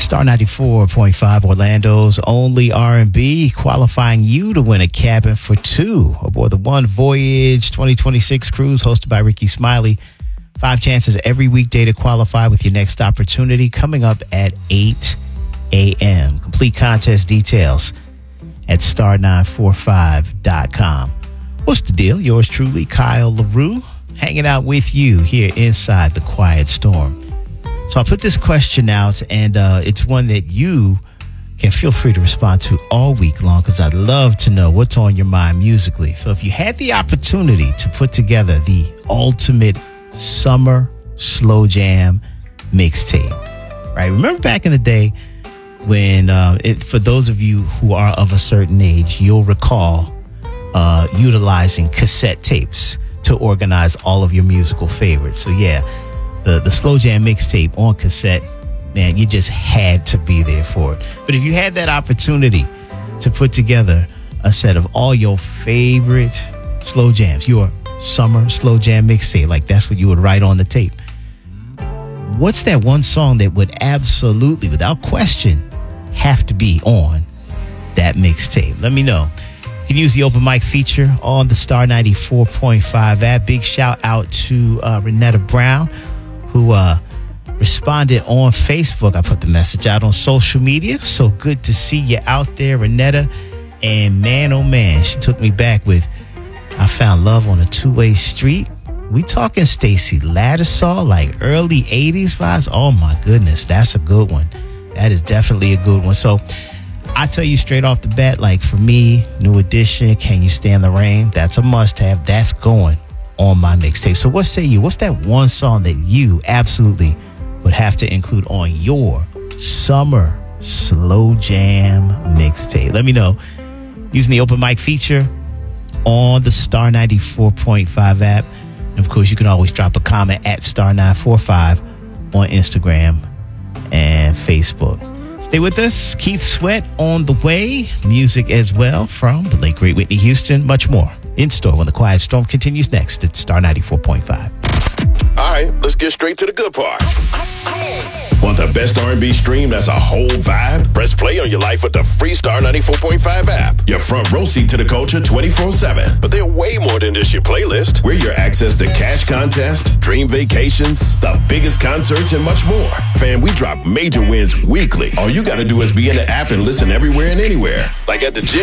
Star 94.5, Orlando's only R&B, qualifying you to win a cabin for two aboard the One Voyage 2026 cruise hosted by Ricky Smiley. 5 chances every weekday to qualify with your next opportunity coming up at 8 a.m. Complete contest details at star945.com. What's the deal? Yours truly, Kyle LaRue, hanging out with you here inside the Quiet Storm. So I put this question out, and it's one that you can feel free to respond to all week long because I'd love to know what's on your mind musically. So if you had the opportunity to put together the ultimate summer slow jam mixtape, right? Remember back in the day when, for those of you who are of a certain age, you'll recall utilizing cassette tapes to organize all of your musical favorites. So yeah, the slow jam mixtape on cassette, man, you just had to be there for it. But if you had that opportunity to put together a set of all your favorite slow jams, your summer slow jam mixtape, like that's what you would write on the tape, what's that one song that would absolutely, without question, have to be on that mixtape? Let me know. You can use the open mic feature on the Star 94.5 app. Big shout out to Renetta Brown, who responded on Facebook. I put the message out on social media. So good to see you out there, Renetta. And man, oh man, she took me back with I Found Love on a Two-Way Street. We talking Stacey Lattisaw, like early 80s vibes. Oh my goodness, that's a good one. That is definitely a good one. So I tell you straight off the bat, like for me, New Edition, Can You Stand the Rain? That's a must-have. That's going on my mixtape. So what say you? What's that one song that you absolutely would have to include on your summer slow jam mixtape? Let me know using the open mic feature on the Star 94.5 app. And of course, you can always drop a comment at Star945 on Instagram and Facebook. Stay with us. Keith Sweat on the way. Music as well from the late great Whitney Houston. Much more in store when the Quiet Storm continues next at Star 94.5. All right, let's get straight to the good part. Want the best R&B stream that's a whole vibe? Press play on your life with the free Star 94.5 app. Your front row seat to the culture 24/7. But they're way more than just your playlist. We're your access to cash contests, dream vacations, the biggest concerts, and much more. Fam, we drop major wins weekly. All you got to do is be in the app and listen everywhere and anywhere. Like at the gym.